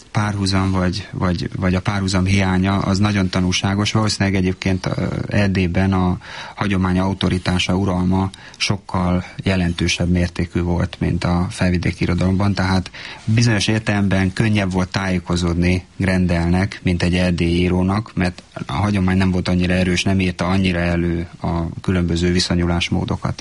párhuzam, vagy a párhuzam hiánya az nagyon tanulságos. Valószínűleg egyébként Erdélyben a hagyomány autoritása, uralma sokkal jelentősebb mértékű volt, mint a felvidéki irodalomban, tehát bizonyos értelemben könnyebb volt tájékozódni Grendelnek, mint egy erdélyi írónak, mert a hagyomány nem volt annyira erős, nem írta annyira elő a különböző viszonyulásmódokat.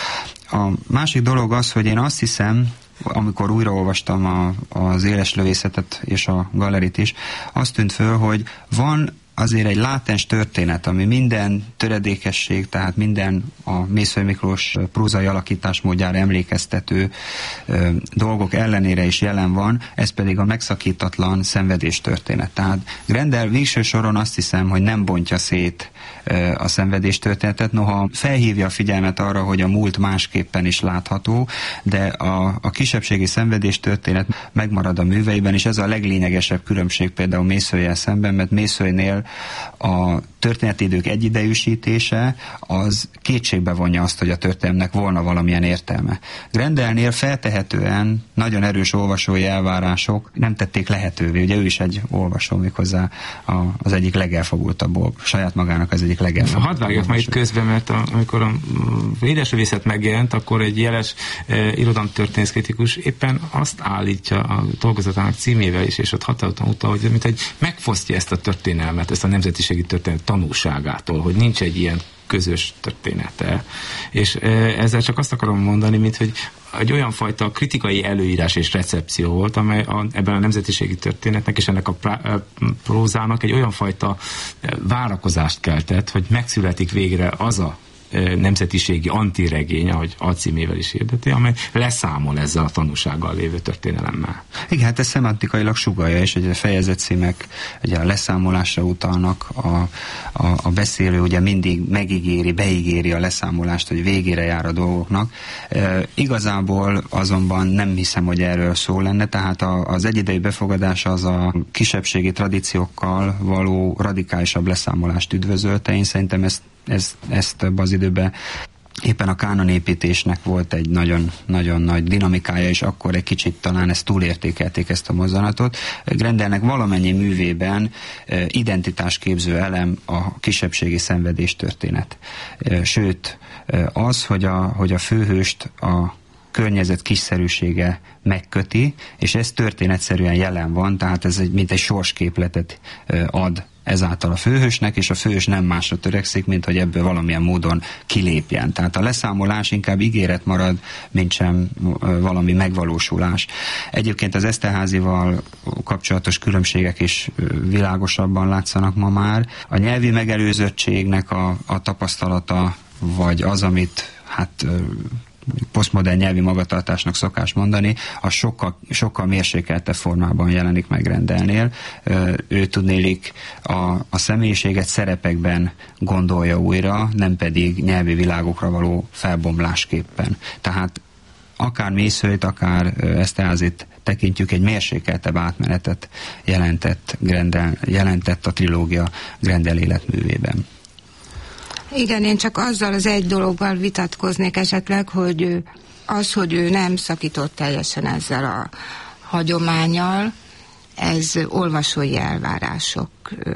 A másik dolog az, hogy én azt hiszem, amikor újraolvastam az Éles lövészetet és a Gallerit is, azt tűnt föl, hogy van azért egy látens történet, ami minden töredékesség, tehát minden a Mészöly Miklós prózai alakításmódjára emlékeztető dolgok ellenére is jelen van, ez pedig a megszakítatlan szenvedéstörténet. Tehát Grendel végső soron azt hiszem, hogy nem bontja szét a szenvedéstörténetet, noha felhívja a figyelmet arra, hogy a múlt másképpen is látható, de a kisebbségi szenvedéstörténet megmarad a műveiben, és ez a leglényegesebb különbség például Mészöllyel szemben, mert Mészölynél a történeti idők egyidejűsítése az kétségbe vonja azt, hogy a történelmnek volna valamilyen értelme. Grendelnél feltehetően nagyon erős olvasói elvárások nem tették lehetővé. Ugye ő is egy olvasó, méghozzá az egyik legelfogultabb, saját magának az egyik legelfogultabb. Hadd vágjak majd itt közben, mert amikor a Éles lövészet megjelent, akkor egy jeles irodalomtörténész kritikus éppen azt állítja a dolgozatának címével is, és ott határozottan utal, hogy mint egy megfosztja ezt a történelmet, ezt a nemzetiségi történet tanúságától, hogy nincs egy ilyen közös története. És ezzel csak azt akarom mondani, mint hogy egy olyan fajta kritikai előírás és recepció volt, amely ebben a nemzetiségi történetnek és ennek a prózának egy olyan fajta várakozást keltett, hogy megszületik végre az a nemzetiségi antiregény, ahogy alcímével is hirdeti, amely leszámol ezzel a tanúsággal lévő történelemmel. Igen, hát ez szemantikailag sugallja, és egy fejezetcímek ugye a leszámolásra utalnak, a beszélő ugye mindig megígéri, beígéri a leszámolást, hogy végére jár a dolgoknak. Igazából azonban nem hiszem, hogy erről szó lenne, tehát az egyidejű befogadás az a kisebbségi tradíciókkal való radikálisabb leszámolást üdvözölte. Én szerintem ezt ebben az időben éppen a kánonépítésnek volt egy nagyon nagy dinamikája, és akkor egy kicsit talán ezt túlértékelték, ezt a mozzanatot. Grendelnek valamennyi művében identitásképző elem a kisebbségi szenvedéstörténet. Sőt, az, hogy a főhőst a környezet kiszerűsége megköti, és ez történetszerűen jelen van, tehát ez mint egy sorsképletet ad ezáltal a főhősnek, és a főhős nem másra törekszik, mint hogy ebből valamilyen módon kilépjen. Tehát a leszámolás inkább ígéret marad, mint sem valami megvalósulás. Egyébként az Esterházyival kapcsolatos különbségek is világosabban látszanak ma már. A nyelvi megelőzöttségnek a tapasztalata, vagy az, amit posztmodern nyelvi magatartásnak szokás mondani, az sokkal mérsékeltebb formában jelenik meg Grendelnél. Ő tudnélik a személyiséget szerepekben gondolja újra, nem pedig nyelvi világokra való felbomlásképpen. Tehát akár Mészölyt, akár Esterházit tekintjük, egy mérsékeltebb átmenetet jelentett a trilógia Grendel életművében. Igen, én csak azzal az egy dologgal vitatkoznék esetleg, hogy az, hogy ő nem szakított teljesen ezzel a hagyománnyal, ez olvasói elvárások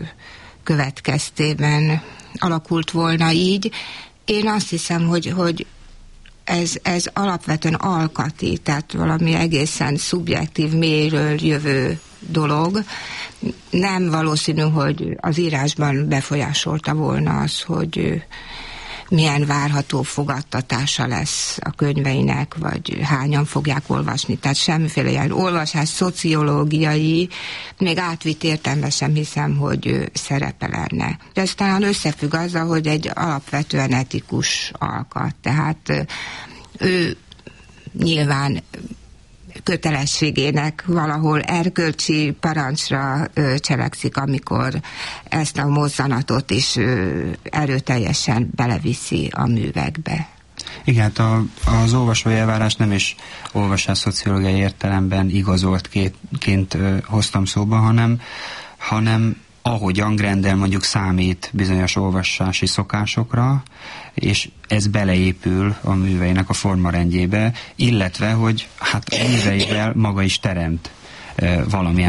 következtében alakult volna így. Én azt hiszem, hogy ez alapvetően alkati, tehát valami egészen szubjektív, mélyről jövő dolog. Nem valószínű, hogy az írásban befolyásolta volna az, hogy milyen várható fogadtatása lesz a könyveinek, vagy hányan fogják olvasni. Tehát semmiféle ilyen olvasás, szociológiai, még átvitt értelemben sem hiszem, hogy szerepe lenne. De ez talán összefügg azzal, hogy egy alapvetően etikus alkat. Tehát ő nyilván kötelességének valahol erkölcsi parancsra cselekszik, amikor ezt a mozzanatot is erőteljesen beleviszi a művekbe. Igen, az olvasói elvárás nem is olvasás szociológiai értelemben igazoltként hoztam szóba, hanem ahogyan Grendel mondjuk számít bizonyos olvasási szokásokra, és ez beleépül a műveinek a formarendjébe, illetve, hogy a műveivel maga is teremt valamilyen